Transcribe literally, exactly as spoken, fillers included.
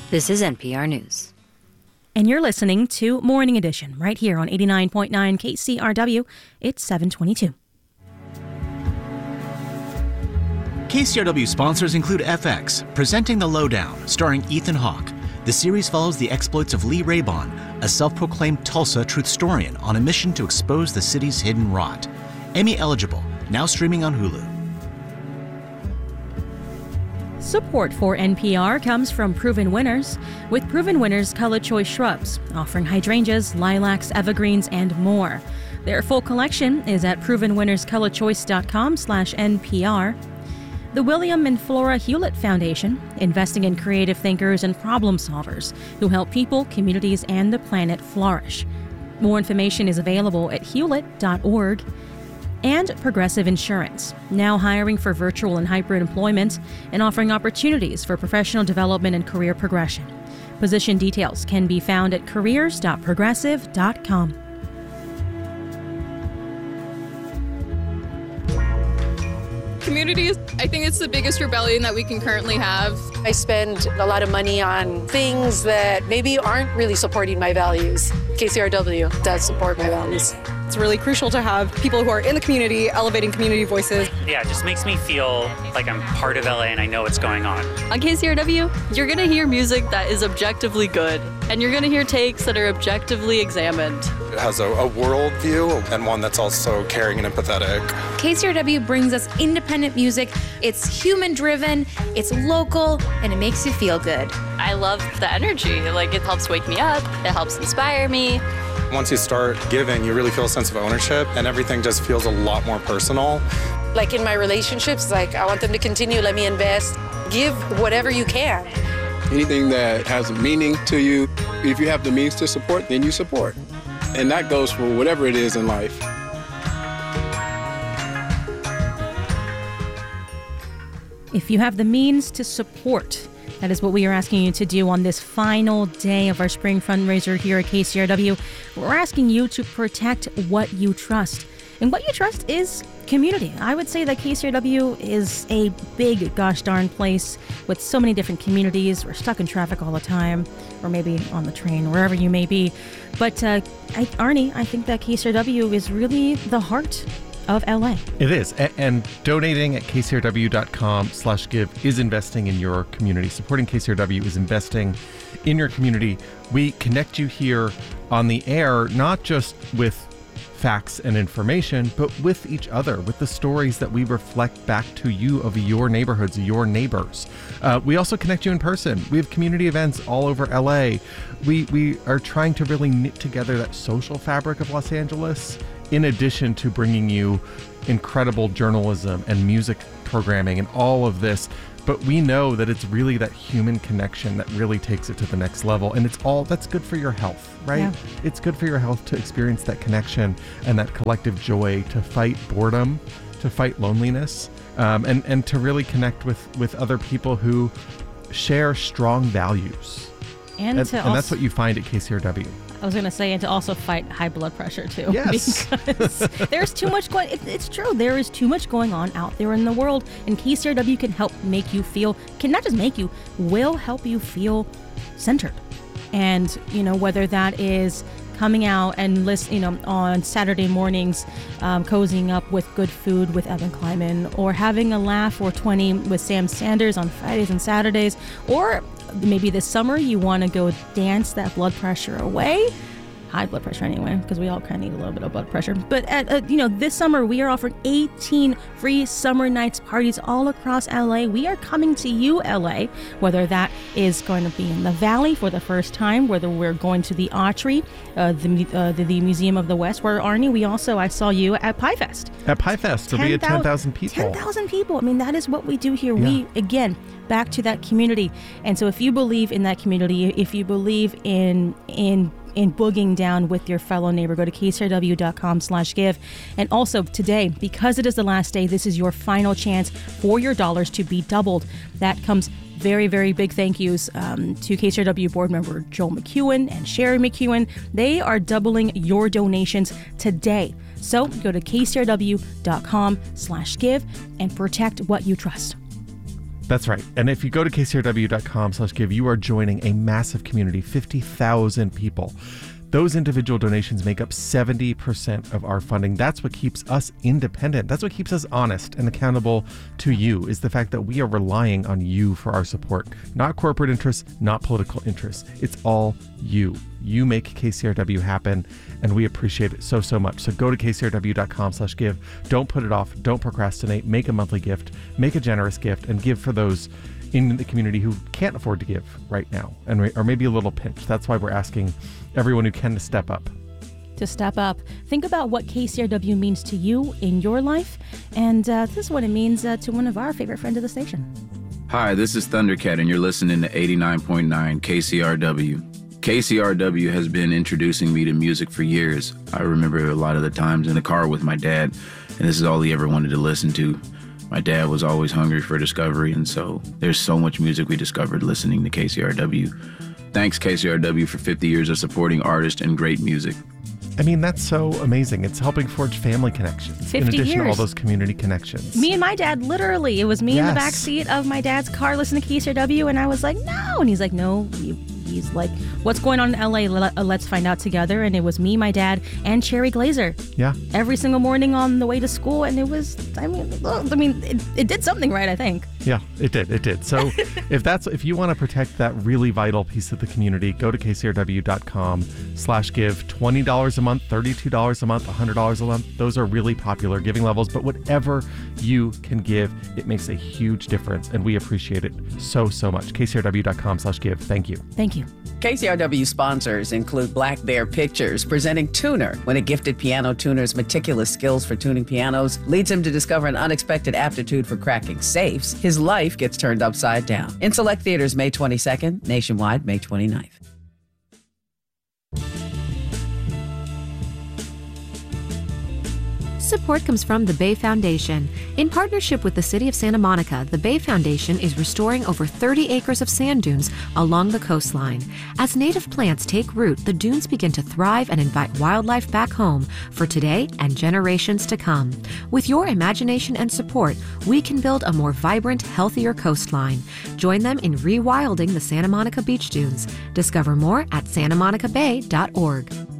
This is N P R News. And you're listening to Morning Edition right here on eighty-nine point nine K C R W. It's seven twenty-two. K C R W sponsors include F X, presenting The Lowdown, starring Ethan Hawke. The series follows the exploits of Lee Raybon, a self-proclaimed Tulsa truth historian on a mission to expose the city's hidden rot. Emmy eligible, now streaming on Hulu. Support for N P R comes from Proven Winners, with Proven Winners Color Choice Shrubs, offering hydrangeas, lilacs, evergreens, and more. Their full collection is at proven winners color choice dot com slash N P R. The William and Flora Hewlett Foundation, investing in creative thinkers and problem solvers who help people, communities, and the planet flourish. More information is available at hewlett dot org. And Progressive Insurance, now hiring for virtual and hybrid employment and offering opportunities for professional development and career progression. Position details can be found at careers dot progressive dot com. Communities, I think it's the biggest rebellion that we can currently have. I spend a lot of money on things that maybe aren't really supporting my values. K C R W does support my values. It's really crucial to have people who are in the community elevating community voices. Yeah, it just makes me feel like I'm part of L A and I know what's going on. On K C R W, you're going to hear music that is objectively good, and you're going to hear takes that are objectively examined. It has a, a world view and one that's also caring and empathetic. K C R W brings us independent music. It's human-driven, it's local, and it makes you feel good. I love the energy. Like, it helps wake me up, it helps inspire me. Once you start giving, you really feel a sense of ownership, and everything just feels a lot more personal. Like in my relationships, like I want them to continue, let me invest. Give whatever you can. Anything that has a meaning to you, if you have the means to support, then you support. And that goes for whatever it is in life. If you have the means to support, that is what we are asking you to do on this final day of our spring fundraiser here at K C R W. We're asking you to protect what you trust. And what you trust is community. I would say that K C R W is a big gosh darn place with so many different communities. We're stuck in traffic all the time, or maybe on the train, wherever you may be. But uh, I, Arnie, I think that K C R W is really the heart of L A. It is. A- and donating at K C R W dot com slash give is investing in your community. Supporting K C R W is investing in your community. We connect you here on the air, not just with facts and information, but with each other, with the stories that we reflect back to you of your neighborhoods, your neighbors. Uh, we also connect you in person. We have community events all over L A. We, we are trying to really knit together that social fabric of Los Angeles, in addition to bringing you incredible journalism and music programming and all of this. But we know that it's really that human connection that really takes it to the next level. And it's all that's good for your health, right? Yeah. It's good for your health to experience that connection and that collective joy, to fight boredom, to fight loneliness, um, and, and to really connect with, with other people who share strong values. And, and, to and also- that's what you find at K C R W. I was going to say, and to also fight high blood pressure, too. Yes. Because there's too much going, it, it's true, there is too much going on out there in the world, and K C R W can help make you feel, can not just make you, will help you feel centered. And, you know, whether that is coming out and listen, you know, on Saturday mornings, um, cozying up with good food with Evan Kleiman, or having a laugh or twenty with Sam Sanders on Fridays and Saturdays, or maybe this summer you want to go dance that blood pressure away. High blood pressure anyway, because we all kind of need a little bit of blood pressure. But at, uh, you know, this summer we are offering eighteen free summer nights parties all across L A. We are coming to you, L A, whether that is going to be in the Valley for the first time, whether we're going to the Autry, uh, the, uh, the the Museum of the West, where Arnie, we also I saw you at Pie Fest. At Pie Fest, there'll be at ten thousand people. ten thousand people. I mean, that is what we do here. Yeah. We again back to that community. And so if you believe in that community, if you believe in in in booging down with your fellow neighbor, go to K C R W dot com slash give. And also today, because it is the last day, this is your final chance for your dollars to be doubled. That comes very, very big thank yous um, to K C R W board member Joel McEwen and Sherry McEwen. They are doubling your donations today. So go to K C R W dot com slash give and protect what you trust. That's right. And if you go to K C R W dot com slash give, you are joining a massive community, fifty thousand people. Those individual donations make up seventy percent of our funding. That's what keeps us independent. That's what keeps us honest and accountable to you, is the fact that we are relying on you for our support. Not corporate interests, not political interests. It's all you. You make K C R W happen, and we appreciate it so, so much. So go to K C R W dot com slash give. Don't put it off. Don't procrastinate. Make a monthly gift. Make a generous gift, and give for those in the community who can't afford to give right now, and or maybe a little pinch. That's why we're asking everyone who can to step up. To step up. Think about what K C R W means to you in your life, and uh, this is what it means uh, to one of our favorite friends of the station. Hi, this is Thundercat, and you're listening to eighty-nine point nine K C R W. K C R W has been introducing me to music for years. I remember a lot of the times in the car with my dad, and this is all he ever wanted to listen to. My dad was always hungry for discovery, and so there's so much music we discovered listening to K C R W. Thanks, K C R W, for fifty years of supporting artists and great music. I mean, that's so amazing. It's helping forge family connections. fifty in addition years. to all those community connections. Me and my dad, literally, it was me Yes. in the back seat of my dad's car listening to K C R W, and I was like, no. And he's like, no. He's like, what's going on in L A? Let- Let's find out together. And it was me, my dad, and Cherry Glazer. Yeah. Every single morning on the way to school, and it was, I mean, look, I mean, it, it did something right, I think. Yeah, it did. It did. So if that's if you want to protect that really vital piece of the community, go to K C R W dot com slash give. twenty dollars a month, thirty-two dollars a month, one hundred dollars a month. Those are really popular giving levels, but whatever you can give, it makes a huge difference, and we appreciate it so, so much. K C R W dot com slash give. Thank you. Thank you. K C R W sponsors include Black Bear Pictures, presenting Tuner. When a gifted piano tuner's meticulous skills for tuning pianos leads him to discover an unexpected aptitude for cracking safes, his life gets turned upside down. In select theaters May twenty-second, nationwide May twenty-ninth. Support comes from the Bay Foundation. In partnership with the City of Santa Monica, the Bay Foundation is restoring over thirty acres of sand dunes along the coastline. As native plants take root, the dunes begin to thrive and invite wildlife back home for today and generations to come. With your imagination and support, we can build a more vibrant, healthier coastline. Join them in rewilding the Santa Monica beach dunes. Discover more at santa monica bay dot org.